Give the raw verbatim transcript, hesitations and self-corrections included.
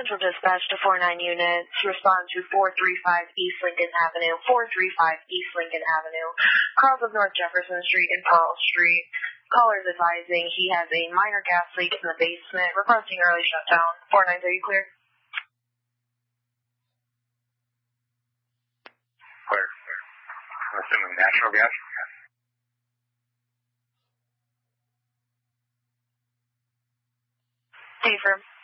Central Dispatch to four nine units. Respond to four three five East Lincoln Avenue. four three five East Lincoln Avenue. Across of North Jefferson Street and Pearl Street. Caller's advising he has a minor gas leak in the basement. Requesting early shutdown. four nines, are you clear? Clear. I'm assuming natural gas. Confirm.